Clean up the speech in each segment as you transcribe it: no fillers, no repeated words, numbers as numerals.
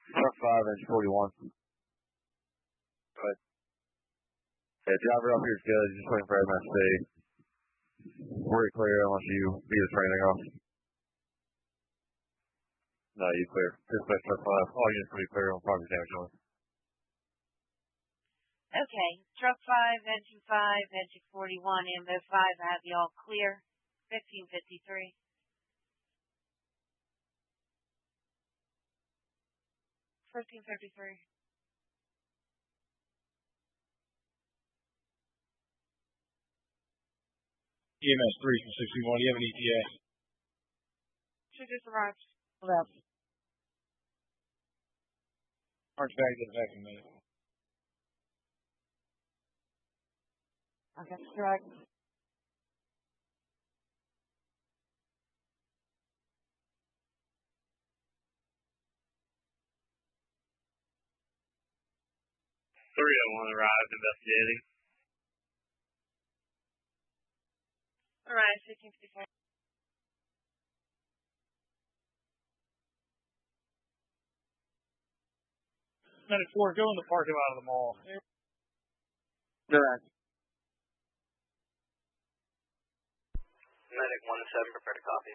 Truck 5, engine 41. Go ahead. Yeah, driver up here is good. Just waiting for MSC. We're clear unless you need us for anything else. No, you clear. Dispatch truck 5. All units will be clear on property damage only. Okay, truck 5, engine 41, ambo 5, have y'all clear. 1553. EMS 3 from 61. Do you have an ETA? Should just arrived. Hold up. Orange bag, get it back in a minute. Okay, correct. Arrived investigating. Arrived, 1554. Medic 4, go in the parking lot of the mall. Direct. Medic 1-7, prepare to copy.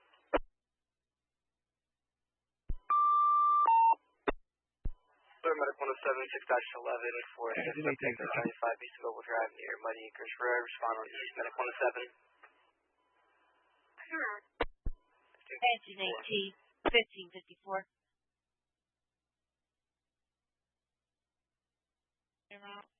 Medic 1-7, 6-11 for suspect 95 East Mobile Drive near Muddy Acres Road. Respond on East. Medic 1-7. Engine 18, 1554.